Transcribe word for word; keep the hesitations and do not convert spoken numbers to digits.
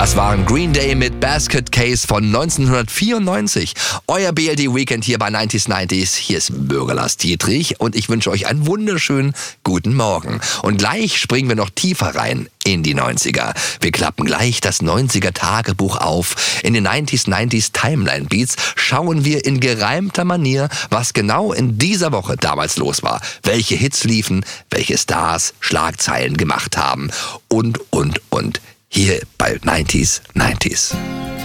Das waren Green Day mit Basket Case von neunzehnhundertvierundneunzig. Euer B L D Weekend hier bei neunzig neunzig. Hier ist Bürger Lars Dietrich und ich wünsche euch einen wunderschönen guten Morgen. Und gleich springen wir noch tiefer rein in die neunziger. Wir klappen gleich das neunziger Tagebuch auf. In den neunzig neunzig Timeline Beats schauen wir in gereimter Manier, was genau in dieser Woche damals los war. Welche Hits liefen, welche Stars Schlagzeilen gemacht haben und, und, und. Hier bei neunzig neunzig.